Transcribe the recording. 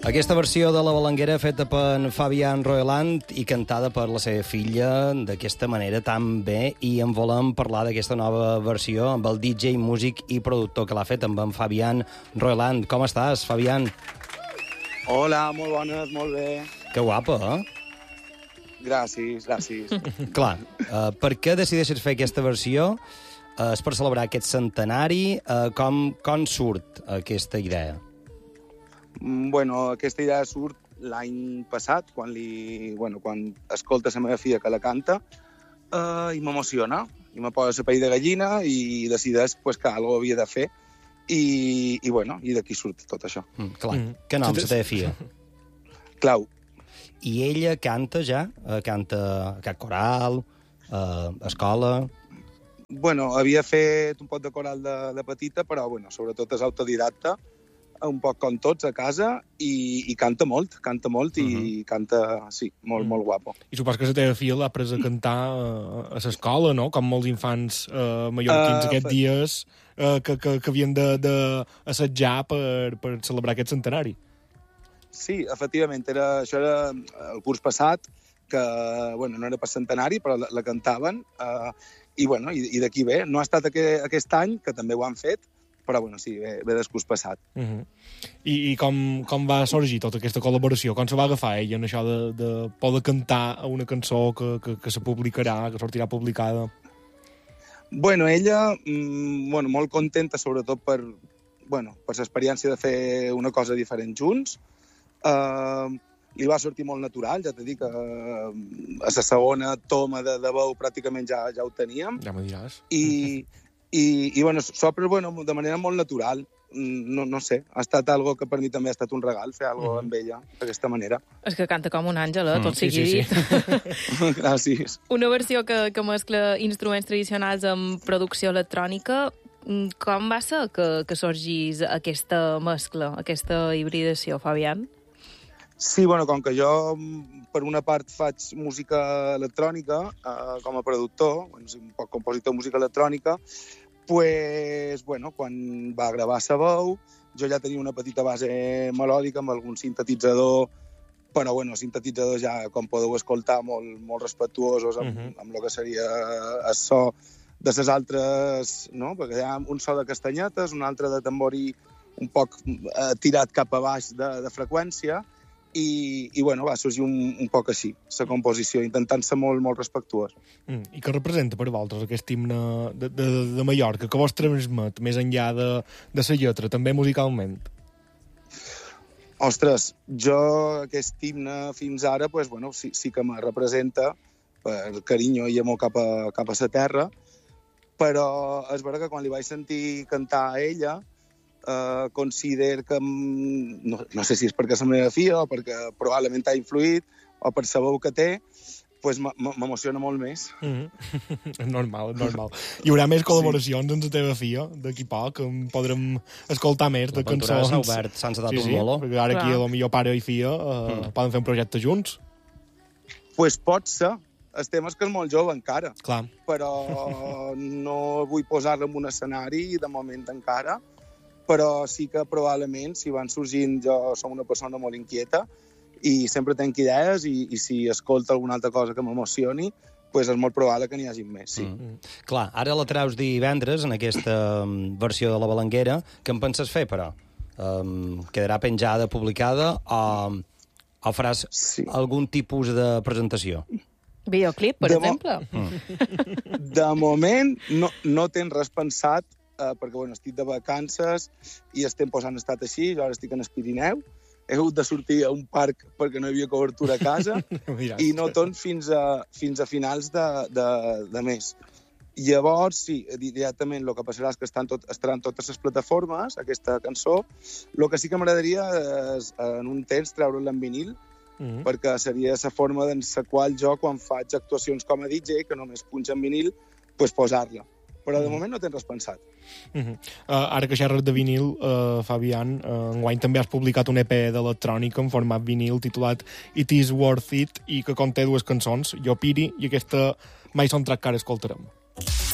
Aquesta versió de La Balanguera feta per Fabián Roeland i cantada per la seva filla d'aquesta manera tan bé, i en volem parlar d'aquesta nova versió amb el DJ, músic i productor que l'ha fet, amb en Fabián Roeland. Com estàs, Fabián? Hola, molt bones, molt bé. Que guapa, eh? Gràcies. Clar, per què decideixes fer aquesta versió? És per celebrar aquest centenari? Com surt aquesta idea? Bueno, aquesta idea surt l'any passat, quan escolta la meva filla que la canta, i m'emociona, i me posa la pell de gallina i decideix que alguna havia de fer, i d'aquí surt tot això. Clar, que nom la teva filla? Clau. I ella canta ja? Canta cap coral, escola? Bueno, havia fet un poc de coral de petita, però sobretot és autodidacta, un poc com tots a casa, i canta molt i canta, sí, molt guapo. I supos que la teva filla l'ha pres a cantar a l'escola, no? Com molts infants mallorquins aquests dies que havien d'assetjar per celebrar aquest centenari. Sí, efectivament, això era el curs passat, que no era per centenari, però la cantaven, i d'aquí ve. No ha estat aquest any, que també ho han fet, però sí, ve del curs passat. I com va sorgir tota aquesta col·laboració? Com se va agafar ella en això de poder cantar una cançó que se publicarà, que sortirà publicada? Bueno, ella, molt contenta, sobretot per l'experiència de fer una cosa diferent junts. Li va sortir molt natural, ja t'he dit que a la segona toma de veu pràcticament ja ho teníem. Ja m'ho diràs. I s'obre de manera molt natural. No sé, ha estat algo que per mi també ha estat un regal, fer alguna amb ella d'aquesta manera. És que canta com un àngel, tot sigui dit. Gràcies. Una versió que mescla instruments tradicionals amb producció electrònica. Com va ser que sorgís aquesta mescla, aquesta hibridació, Fabián? Sí, com que jo, per una part, faig música electrònica com a productor, soc un poc compositor de música electrònica, quan va gravar la veu, jo ja tenia una petita base melòdica amb algun sintetitzador, però sintetitzadors ja, com podeu escoltar, molt respectuosos amb el que seria el so de les altres, no? Perquè hi ha un so de castanyetes, un altre de tamborí un poc tirat cap a baix de freqüència, i va sorgir un poc així, la composició, intentant-se molt respectuós. I què representa per vosaltres aquest himne de Mallorca, que vos transmet més enllà de la lletra, també musicalment? Ostres, jo aquest himne fins ara, sí que me representa per carinyo i amor cap a la terra, però és vera que quan li vaig sentir cantar a ella, consider que, no sé si és perquè és la meva filla o perquè probablement ha influït o per la veu que té, m'emociona molt més. Normal. Hi haurà més col·laboracions amb la teva filla d'aquí poc, podrem escoltar més de cançons. S'ha obert, s'han datat un bolo. Perquè ara aquí el millor pare i filla poden fer un projecte junts. Pot ser. El tema és que és molt jove encara. Clar. Però no vull posar-la en un escenari de moment encara, però sí que probablement, si van sorgint, jo som una persona molt inquieta i sempre tenc idees, i si escolto alguna altra cosa que m'emocioni, és molt probable que n'hi hagi més, sí. Clar, ara la treus divendres en aquesta versió de La Balanguera. Què en penses fer, però? Quedarà penjada, publicada, o faràs algun tipus de presentació? Videoclip, per exemple? De moment no tens res pensat, perquè estic de vacances i el temps han estat així, jo ara estic en el Pirineu, he hagut de sortir a un parc perquè no hi havia cobertura a casa i no torn fins a finals de mes. Llavors, sí, directament el que passarà és que estaran totes les plataformes, aquesta cançó. El que sí que m'agradaria és en un temps treure-la en vinil, perquè seria la forma en la qual jo, quan faig actuacions com a DJ, que només punxa en vinil, posar-la. Però de moment no tens res pensat. Ara que xerres de vinil, Fabián, enguany també has publicat un EP d'electrònica en format vinil titulat It Is Worth It, i que conté dues cançons, Jo Piri i aquesta Mai Soundtrack, que ara escoltarem.